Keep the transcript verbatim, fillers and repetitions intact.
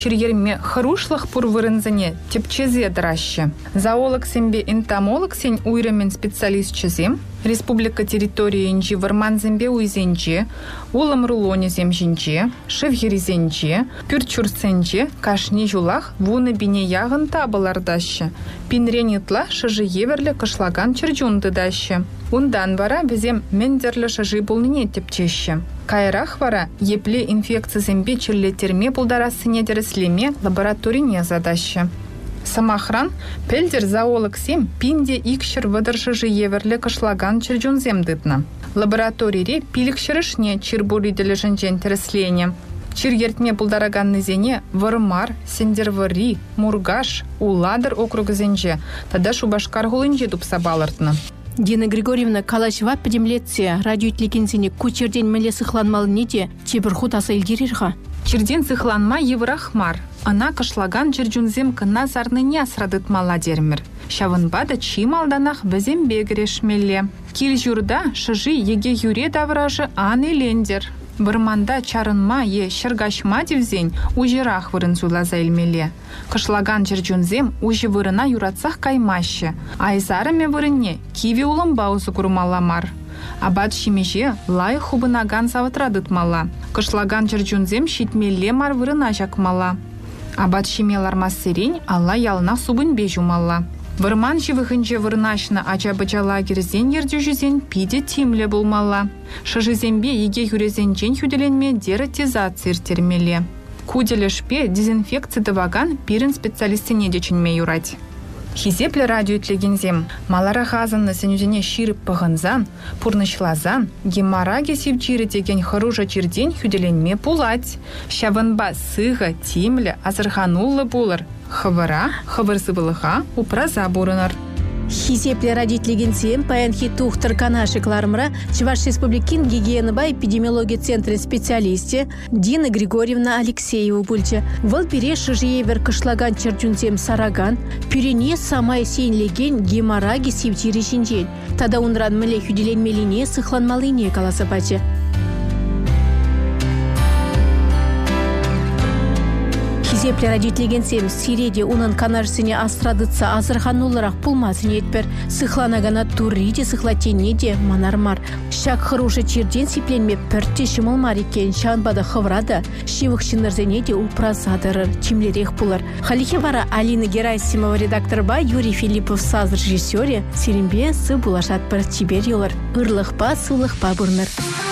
Чирьерме харушлах пур вырынзане тепчезе драще. Зоолог сембе энтомолог сень уйремен специалист чезем. Республика территории инжи варман зембе уйзенче, улам рулоне земжинче, шевгеризенче, пюрчурсенче, кашни жулах вуны бине ягын табылардаще. Пинренитла шыжы еверле кышлаган чырджунды даще. Ундан вара безем мендерле шыжы булныне тепчеще. Кайрах вара епле инфекция зембе чирлетерме пулдарасыне дереслеме лабораторине задаще. Самахран пельдер зоолог сем пинде икшер выдыршыжы еверле кышлаган чырджунзем дытна. Лабораторире пиликшерышне чирбуриделе жынжен тереслене. Чиргертме пулдараганны зене вармар, сендервари, мургаш, уладыр округызенже, тада шубашкар гулынже тупса балыртны. Дина Григорьевна калашва педемлетсе радиотлегензене кучерден меле сыхланмал неде чебірхут аса илгерирға. Черден сыхланма еврахмар. Ана кышлаган чырджунзем кына зарныне асрадытмала дермір. Шавынбада чималданах бізем бегірешмеле. Кил журда шыжы еге юре давражы аны лендер. Вырманда чарынма е шыргашма девзень ужирах вырын зулаза илмеле. Кышлаган чырджунзем ужи вырына юратсах каймаще. Айзарыме вырынне киви улымбаузы курмаламар. Абат шимеже лай хубынаган саватрадытмала. Кышлаган чырджунзем шитмелле мар вырына жакмала. Абат шимелармас сирень алла ялнах субынбе жумала. Вырман живыхынче вырнашна ача-бача лагерзен ердюжізен пиде тимле булмала. Шыжызембе еге юрезенчен хюделенме дератизация термеле. Куделешпе дезинфекция даваган пирен специалистине деченме юрать. Хизепле радиотлегензем малара хазанны сенюзене ширып пығынзан, пурнышлазан, гемараге севчире деген харужа черден хюделенме пулать. Шавынба сыға, тимле, азырхануллы булыр. Хавара, хаварсывылыға упраза бурынар. Хизепле радиотлегензем паянхи тухтыр канашыкларымра Чуваш Республикин гигиеныба эпидемиология центра специалисте Дина Григорьевна Алексеева бульче. Выл пере шыжиевер кышлаган чырджунзем сараган, пюрене самай сейнлеген гемораги севтири шинжен. Тада унран міле хюделен мелине сыхланмалыне каласапаче. Хизепле радиотлегенсем сиреде унын канарсыне астрадыца азырханулларах пулмасын етпер. Сыхланагана турриде сыхлатенеде манармар. Шак хырушы черден сипленме пірте шымылмар екен шанбада хыврада, шивых шинырзенеде упразадырыр, чимлерех пулар. Халихе вара Алина Герасимова редакторба, Юрий Филиппов саз режиссере, Серембе сы булашат бір чибер йолар. Ырлықпа, сылықпа бұрныр.